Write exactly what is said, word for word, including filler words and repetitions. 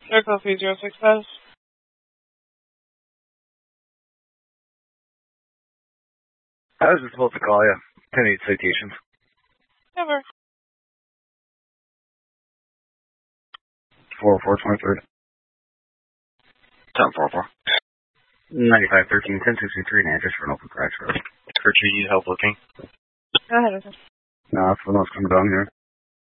Circle three zero six five. I was just supposed to call you. ten eight citations. Never. four oh four twenty-third. ten four four. ninety-five thirteen, ten sixty-three, and address for an open crash road. Kurt, you need help looking? Go ahead, okay. No, that's when I was coming down here.